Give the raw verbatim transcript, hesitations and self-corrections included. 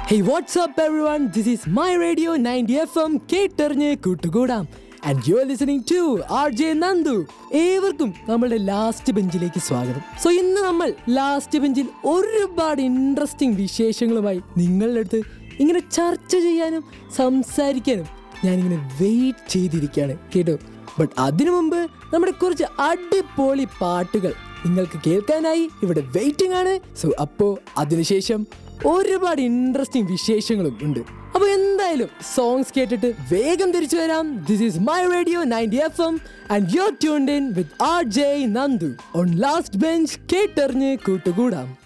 Hey, what's up everyone? This is My Radio ninety F M കേട്ടറിഞ്ഞ് കൂട്ടുകൂടാം. And you're listening to R J Nandu. ഏവർക്കും നമ്മുടെ last ബെഞ്ചിലേക്ക് സ്വാഗതം. So ഇന്ന് നമ്മൾ ലാസ്റ്റ് ബെഞ്ചിൽ ഒരുപാട് ഇൻട്രസ്റ്റിംഗ് വിശേഷങ്ങളുമായി നിങ്ങളുടെ അടുത്ത് ഇങ്ങനെ ചർച്ച ചെയ്യാനും സംസാരിക്കാനും ഞാനിങ്ങനെ വെയിറ്റ് ചെയ്തിരിക്കുകയാണ് കേട്ടോ. ബട്ട് അതിനു മുമ്പ് നമ്മുടെ കുറച്ച് അടിപൊളി പാട്ടുകൾ നിങ്ങൾക്ക് കേൾക്കാനായി ഇവിടെ വെയിറ്റിംഗ് ആണ്. സോ അപ്പോൾ അതിനുശേഷം ഒരുപാട് ഇൻട്രസ്റ്റിംഗ് വിശേഷങ്ങളും ഉണ്ട്. അപ്പോൾ എന്തായാലും സോങ്സ് കേട്ടിട്ട് വേഗം തിരിച്ചു വരാം. This is my radio ninety F M and you are tuned in with R J Nandu on last bench കേട്ടറിഞ്ഞ് കൂട്ടുകൂടാം.